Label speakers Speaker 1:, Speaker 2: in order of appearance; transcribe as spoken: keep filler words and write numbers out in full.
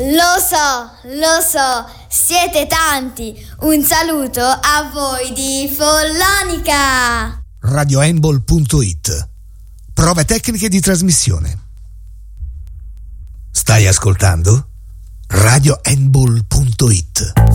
Speaker 1: Lo so, lo so, siete tanti. Un saluto a voi di Follonica.
Speaker 2: radio handball punto it. Prove tecniche di trasmissione. Stai ascoltando? radio handball punto it.